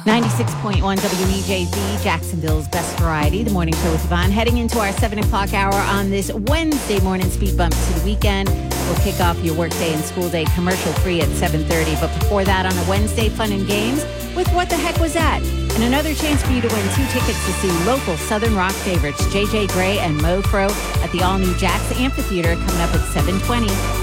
96.1 WEJZ, Jacksonville's best variety, the morning show with Yvonne. Heading into our 7 o'clock hour on this Wednesday morning, speed bump to the weekend. We'll kick off your workday and school day commercial-free at 7:30. But before that, on a Wednesday, fun and games with What the Heck Was That? And another chance for you to win 2 tickets to see local Southern rock favorites J.J. Grey and Mo Fro at the all-new Jax Amphitheater coming up at 7:20.